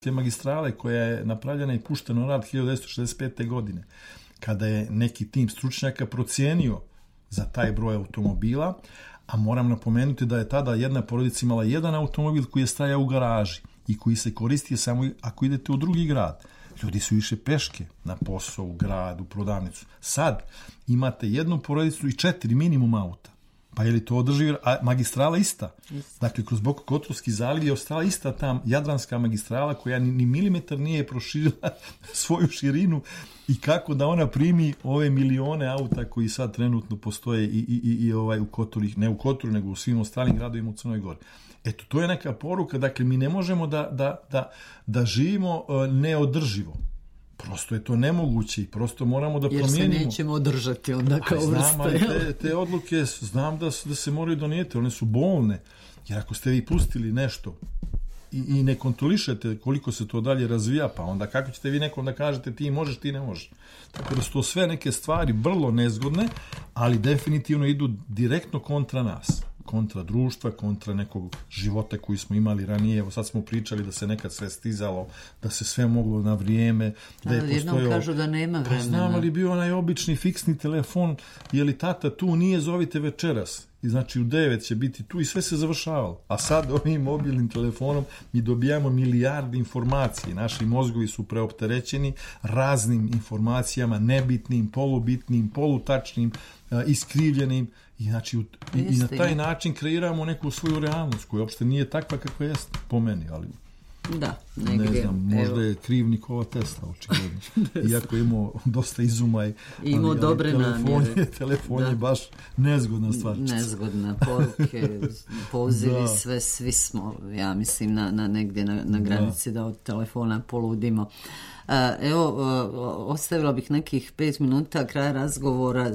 magistrale koja je napravljena i puštena u rad 1965. godine, kada je neki tim stručnjaka procijenio za taj broj automobila, a moram napomenuti da je tada jedna porodica imala jedan automobil koji je stajao u garaži i koji se koristio samo ako idete u drugi grad. Ljudi su išli peške na posao, u grad, u prodavnicu. Sad imate jednu porodicu i 4 minimum auta. Pa je li to održivo? A magistrala ista. Dakle, kroz Bokokotorski zaliv je ostala ista ta jadranska magistrala koja ni milimetar nije proširila svoju širinu i kako da ona primi ove milione auta koji sad trenutno postoje i u Kotoru, ne u Kotoru, nego u svim ostalim gradovima u Crnoj Gori. Eto, to je neka poruka. Dakle, mi ne možemo da živimo neodrživo. Prosto je to nemoguće i prosto moramo da promijenimo. Jer se nećemo održati onda kao vrsta. Znam, ali te odluke znam da se moraju donijeti, one su bolne. Jer ako ste vi pustili nešto i ne kontrolišete koliko se to dalje razvija, pa onda kako ćete vi nekom da kažete ti možeš, ti ne možeš. Tako da su to sve neke stvari vrlo nezgodne, ali definitivno idu direktno kontra nas. Kontra društva, kontra nekog života koji smo imali ranije. Evo sad smo pričali da se nekad sve stizalo, da se sve moglo na vrijeme. Da je jednom kažu da nema vremena. Znam, ali bio onaj obični fiksni telefon, je li tata tu, nije, zovite večeras. I znači u 9 će biti tu i sve se završavalo. A sad ovim mobilnim telefonom mi dobijamo milijarde informacije. Naši mozgovi su preopterećeni raznim informacijama, nebitnim, polubitnim, polutačnim, iskrivljenim. I, znači, i na taj način kreiramo neku svoju realnost koja uopšte nije takva kakva jeste po meni, ali da, negdje, ne znam, možda je kriv Nikola Tesla, očigledno. Iako je imao dosta izuma i imao dobre namjere. Telefon je baš nezgodna stvar. Nezgodna poruke, pozivi, svi smo, ja mislim, negdje na granici da od telefona poludimo. Evo, ostavila bih nekih 5 minuta kraja razgovora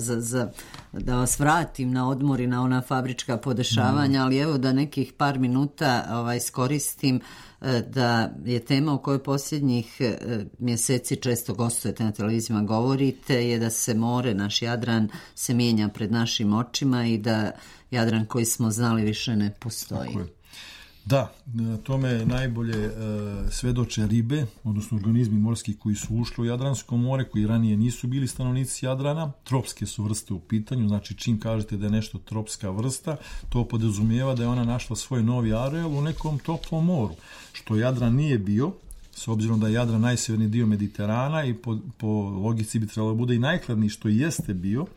da vas vratim na odmor i na ona fabrička podešavanja, ali evo da nekih par minuta iskoristim da je tema o kojoj posljednjih mjeseci često gostujete na televizijama, govorite, je da se more, naš Jadran se mijenja pred našim očima i da Jadran koji smo znali više ne postoji. Tako je. Da, tome najbolje svedoče ribe, odnosno organizmi morski koji su ušli u Jadransko more, koji ranije nisu bili stanovnici Jadrana. Tropske su vrste u pitanju, znači čim kažete da je nešto tropska vrsta, to podrazumijeva da je ona našla svoj novi areal u nekom toplom moru, što Jadran nije bio, s obzirom da je Jadran najsjeverniji dio Mediterana i po logici bi trebalo bude i najhladniji, što i jeste bio.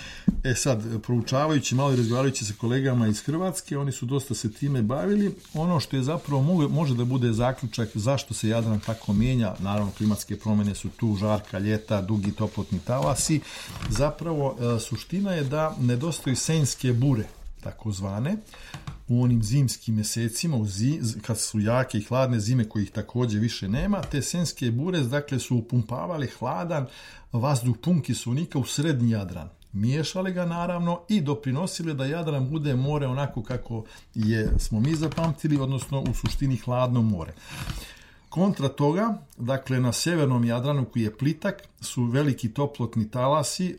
Sad, proučavajući malo i razgovarajući sa kolegama iz Hrvatske, oni su dosta se time bavili. Ono što je zapravo može da bude zaključak zašto se Jadran tako mijenja, naravno klimatske promjene su tu, žarka ljeta, dugi toplotni talasi, zapravo suština je da nedostaju senjske bure, takozvane, u onim zimskim mjesecima, kad su jake i hladne zime kojih također više nema, te senjske bure dakle su upumpavale hladan vazduh pun kiselnika u srednji Jadran. Miješali ga naravno i doprinosili da Jadran bude more onako kako smo mi zapamtili, odnosno u suštini hladno more. Kontra toga, dakle na sjevernom Jadranu koji je plitak, su veliki toplotni talasi,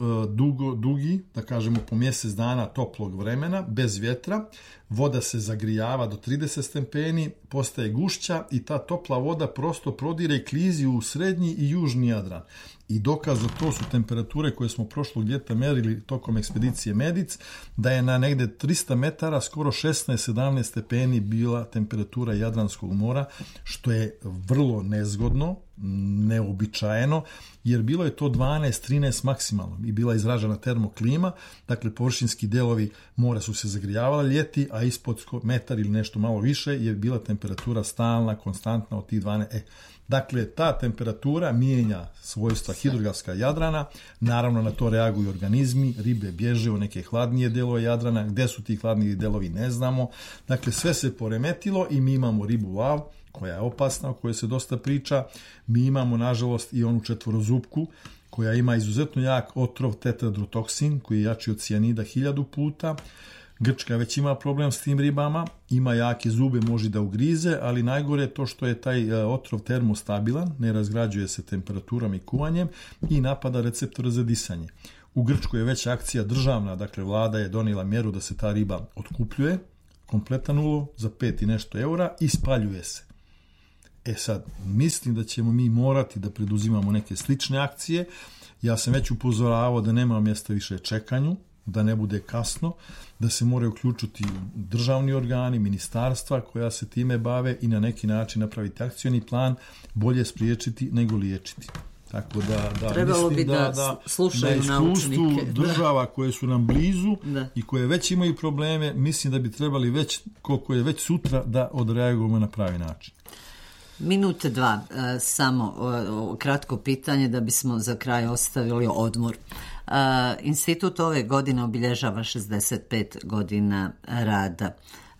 dugi, da kažemo po mjesec dana toplog vremena, bez vjetra, voda se zagrijava do 30 stepeni, postaje gušća i ta topla voda prosto prodire i klizi u srednji i južni Jadran. I dokaz za to su temperature koje smo prošlog ljeta merili tokom ekspedicije Medic, da je na negde 300 metara skoro 16-17 stepeni bila temperatura Jadranskog mora, što je vrlo nezgodno, neobičajeno, jer bilo je to 12-13 maksimalno i bila izražena termoklima, dakle površinski delovi mora su se zagrijavali ljeti, a ispod metar ili nešto malo više je bila temperatura stalna, konstantna od tih 12. Dakle, ta temperatura mijenja svojstva hidrografska Jadrana, naravno na to reaguju organizmi, ribe bježe u neke hladnije delove Jadrana, gdje su ti hladniji delovi ne znamo, dakle sve se poremetilo i mi imamo ribu lav, koja je opasna, o kojoj se dosta priča, mi imamo nažalost i onu četvorozupku, koja ima izuzetno jak otrov tetradrotoksin, koji je jači od cijanida 1000 puta, Grčka već ima problem s tim ribama, ima jake zube, može da ugrize, ali najgore je to što je taj otrov termostabilan, ne razgrađuje se temperaturom i kuvanjem i napada receptore za disanje. U Grčkoj je već akcija državna, dakle vlada je donijela mjeru da se ta riba otkupljuje, kompletan ulov za 5 i nešto eura i spaljuje se. Sad, mislim da ćemo mi morati da preduzimamo neke slične akcije. Ja sam već upozoravao da nema mjesta više čekanju, da ne bude kasno, da se moraju uključiti državni organi, ministarstva koja se time bave i na neki način napraviti akcioni plan, bolje spriječiti nego liječiti. Tako da trebalo mislim bi da slušaju naučnike. Država koje su nam blizu i koje već imaju probleme, mislim da bi trebali već, koliko je već sutra, da odreagujemo na pravi način. Minute 2, samo kratko pitanje da bismo za kraj ostavili odmor. Institut ove godine obilježava 65 godina rada.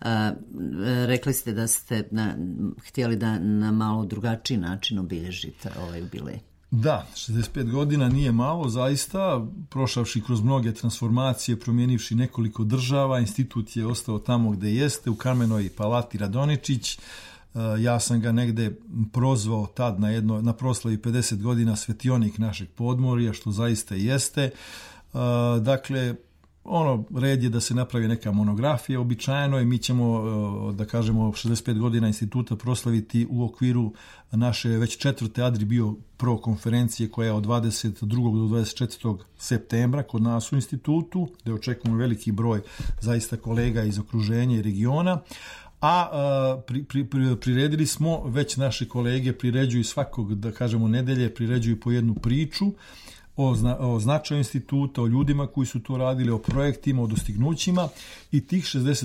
Rekli ste da ste htjeli da na malo drugačiji način obilježite ovaj jubilej. Da, 65 godina nije malo, zaista, prošavši kroz mnoge transformacije, promijenivši nekoliko država, institut je ostao tamo gde jeste, u Kamenoj palati Radoničić. Ja sam ga negde prozvao tad na proslavi 50 godina svetionik našeg podmorja, što zaista jeste. Dakle, red je da se napravi neka monografija, običajno, i mi ćemo, da kažemo, 65 godina instituta proslaviti u okviru naše već 4. Adri Bio Pro konferencije koja je od 22. do 24. septembra kod nas u institutu, gde očekujemo veliki broj zaista kolega iz okruženja i regiona. A priredili smo, već naše kolege priređuju svakog, da kažemo, nedelje, priređuju po jednu priču o značaju instituta, o ljudima koji su to radili, o projektima, o dostignućima, i tih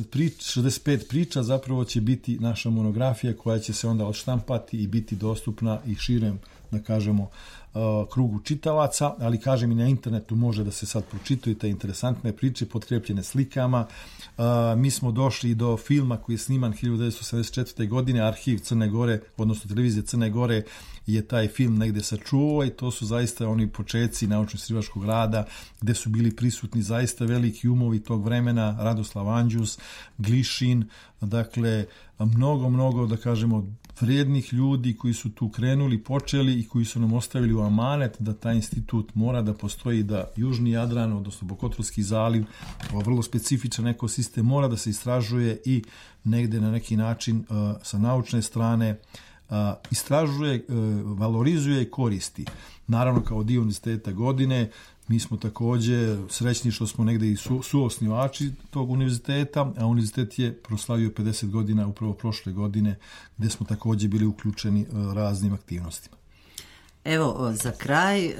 65 priča zapravo će biti naša monografija koja će se onda odštampati i biti dostupna i širem, da kažemo, krugu čitalaca, ali kažem i na internetu može da se sad pročitaju te interesantne priče potkrepljene slikama. Mi smo došli do filma koji je sniman 1974. godine, Arhiv Crne Gore, odnosno televizije Crne Gore je taj film negde sačuvao, i to su zaista oni počeci naučno-istraživačkog rada gde su bili prisutni zaista veliki umovi tog vremena, Radoslav Anđus, Glišin, dakle mnogo, da kažemo, vrijednih ljudi koji su tu krenuli, počeli i koji su nam ostavili u amanet da taj institut mora da postoji, da Južni Jadran, odnosno Bokotorski zaliv, vrlo specifičan ekosistem, mora da se istražuje i negde na neki način sa naučne strane istražuje, valorizuje i koristi. Naravno, kao dio univerziteta godine, mi smo također srećni što smo negde i suosnivači tog univerziteta, a univerzitet je proslavio 50 godina upravo prošle godine, gde smo također bili uključeni raznim aktivnostima. Evo, za kraj,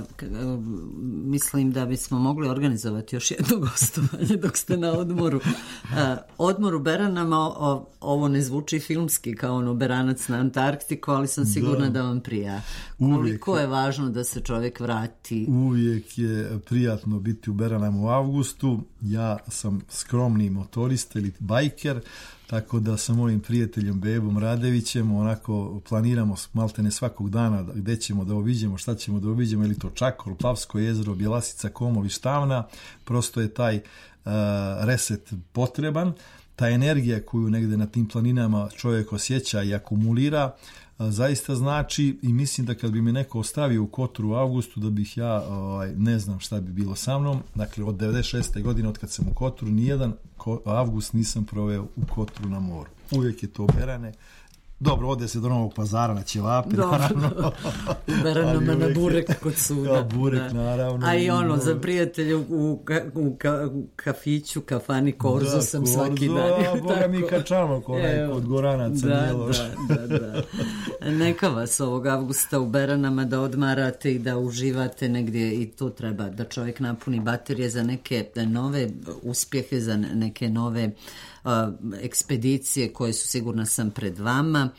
mislim da bismo mogli organizovati još jedno gostovanje dok ste na odmoru. Odmor u Beranama, ovo ne zvuči filmski kao ono Beranac na Antarktiku, ali sam sigurna da vam prija. Koliko je važno da se čovjek vrati? Uvijek je prijatno biti u Beranama u avgustu. Ja sam skromni motorista ili bajker, tako da sa mojim prijateljem Bebom Radevićem onako planiramo maltene svakog dana gde ćemo da obiđemo, šta ćemo da obiđemo, ili to Čakol, Plavsko jezero, Bjelasica, Komol i Štavna. Prosto je taj reset potreban. Ta energija koju negde na tim planinama čovjek osjeća i akumulira zaista znači, i mislim da kad bi me neko ostavio u Kotoru u avgustu, da bih ja, ne znam šta bi bilo sa mnom. Dakle, od 96. godine, od kad sam u Kotoru, nijedan avgust nisam proveo u Kotoru na moru. Uvijek je to Berane. Dobro, ode se do Novog Pazara na ćevape, naravno. U Beranama na burek kod suda. Da, burek, naravno. A i ono, za prijatelje u kafiću, kafani Korzo sam svaki dan. Da, Boga mi kačamo kod Goranaca. Da. Neka vas ovog avgusta u Beranama da odmarate i da uživate negdje, i to treba, da čovjek napuni baterije za neke nove uspjehe, za neke nove ekspedicije koje su, sigurna sam, pred vama.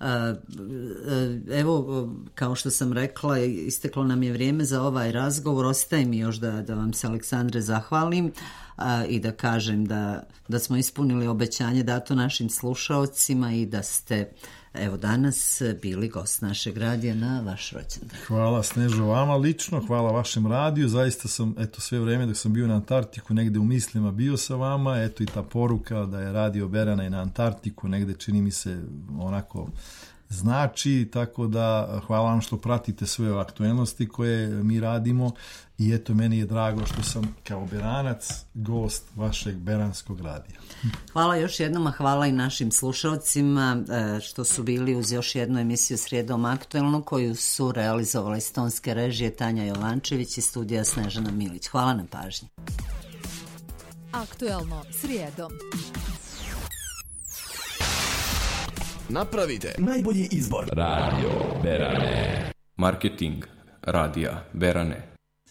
Evo, kao što sam rekla, isteklo nam je vrijeme za ovaj razgovor. Ostaje mi još da vam se, Aleksandre, zahvalim i da kažem da smo ispunili obećanje dato našim slušaocima i da ste, evo, danas bili gost našeg radija na vaš rođendan. Hvala, Snežo, vama lično, hvala vašem radiju. Zaista sam, sve vrijeme dok sam bio na Antarktiku, negde u mislima bio sa vama. I ta poruka da je radio Berana i na Antarktiku, negde čini mi se onako znači, tako da hvala vam što pratite sve aktuelnosti koje mi radimo i eto, meni je drago što sam kao Beranac gost vašeg Beranskog radija. Hvala još jednom, a hvala i našim slušalcima što su bili uz još jednu emisiju Srijedom aktuelnu koju su realizovali Stonske režije Tanja Jovančević i studija Snežana Milić. Hvala na pažnji. Aktuelno srijedom. Napravite najbolji izbor. Radio Berane. Marketing radija Berane.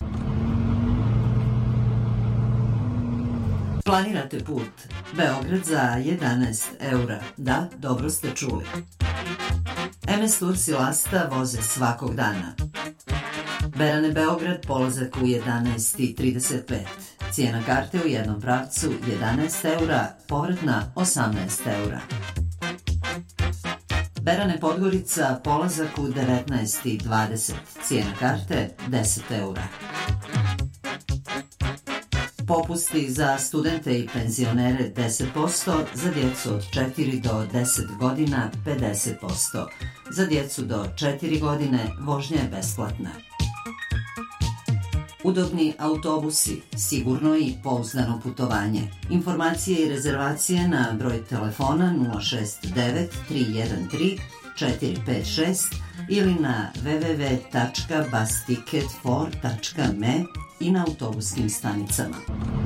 Planirate put Beograd za 11 eura. Da, dobro ste čuli. MS Tours i Lasta voze svakog dana. Berane Beograd, polazak u 11:35. Cijena karte u jednom pravcu 11 eura, povratna 18 eura. Berane Podgorica, polazak u 19:20. Cijena karte 10 eura. Popusti za studente i penzionere 10%, za djecu od 4 do 10 godina 50%. Za djecu do 4 godine vožnja je besplatna. Udobni autobusi, sigurno i pouzdano putovanje. Informacije i rezervacije na broj telefona 069 313 456 ili na www.busticket4.me i na autobuskim stanicama.